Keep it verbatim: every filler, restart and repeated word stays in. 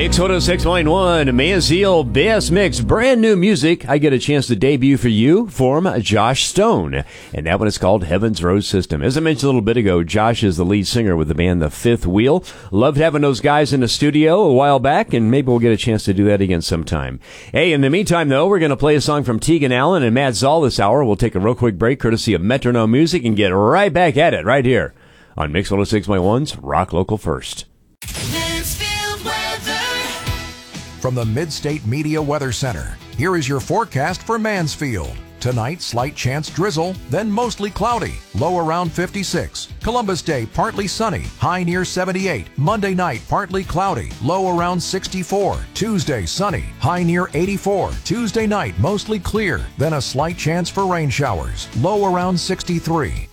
Mix one oh six point one, Mansfield Best Mix, brand new music. I get a chance to debut for you from Josh Stone, and that one is called Heaven's Road System. As I mentioned a little bit ago, Josh is the lead singer with the band The Fifth Wheel. Loved having those guys in the studio a while back, and maybe we'll get a chance to do that again sometime. Hey, in the meantime, though, we're going to play a song from Tegan Allen and Matt Zoll this hour. We'll take a real quick break, courtesy of Metronome Music, and get right back at it right here on Mix one oh six point one's Rock Local First. From the Mid-State Media Weather Center, here is your forecast for Mansfield. Tonight, slight chance drizzle, then mostly cloudy, low around fifty-six. Columbus Day, partly sunny, high near seventy-eight. Monday night, partly cloudy, low around sixty-four. Tuesday, sunny, high near eighty-four. Tuesday night, mostly clear, then a slight chance for rain showers, low around sixty-three.